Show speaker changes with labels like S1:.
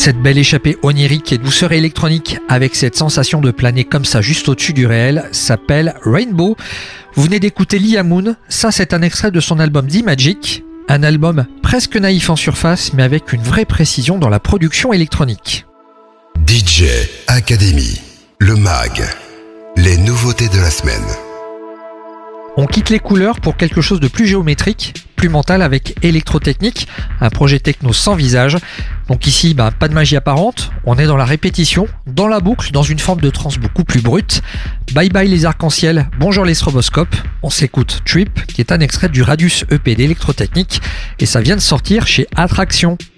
S1: Cette belle échappée onirique et douceur électronique avec cette sensation de planer comme ça juste au-dessus du réel s'appelle Rainbow. Vous venez d'écouter Lia Moon, ça c'est un extrait de son album D-Magic, un album presque naïf en surface mais avec une vraie précision dans la production électronique.
S2: DJ Academy, le MAG, les nouveautés de la semaine.
S1: On quitte les couleurs pour quelque chose de plus géométrique, plus mental avec Électrotechnique, un projet techno sans visage. Donc ici, pas de magie apparente, on est dans la répétition, dans la boucle, dans une forme de trance beaucoup plus brute. Bye bye les arcs-en-ciel, bonjour les stroboscopes. On s'écoute Trip, qui est un extrait du Radius EP d'Électrotechnique, et ça vient de sortir chez Attraction.